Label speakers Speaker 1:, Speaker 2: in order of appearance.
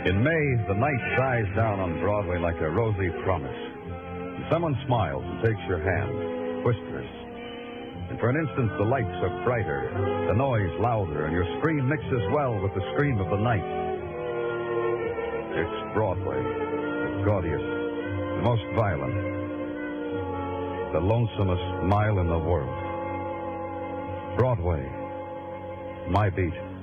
Speaker 1: In May, the night dies down on Broadway like a rosy promise. And someone smiles and takes your hand, whispers. And for an instant, the lights are brighter, the noise louder, and your scream mixes well with the scream of the night. It's Broadway, the gaudiest, the most violent, the lonesomest mile in the world. Broadway, my beat.